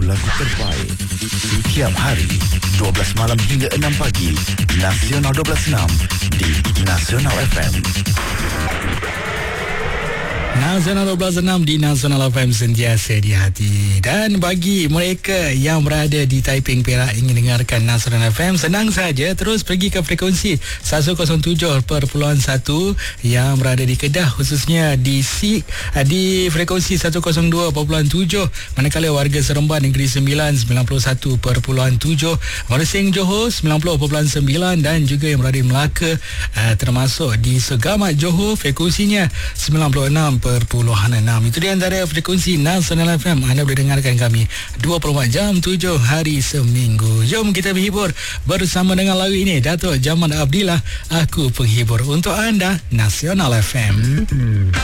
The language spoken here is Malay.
lagu terbaik. Setiap hari 12 malam hingga 6 pagi. Nasional 12.6 di Nasional FM. Nasional 12.6 di Nasional FM, sentiasa di hati. Dan bagi mereka yang berada di Taiping, Perak, ingin dengarkan Nasional FM, senang saja, terus pergi ke frekuensi 107.1 yang berada di Kedah, khususnya di frekuensi 102.7, manakala warga Seremban Negeri Sembilan 91.7, Mersing Johor 90.9, dan juga yang berada di Melaka termasuk di Segamat Johor, frekuensinya 96.6. Itu di antara frekuensi Nasional FM. Anda boleh dengarkan kami 24 jam 7 hari seminggu. Jom kita berhibur bersama dengan lagu ini, Datuk Jamal Abdillah, Aku Penghibur. Untuk anda, Nasional FM.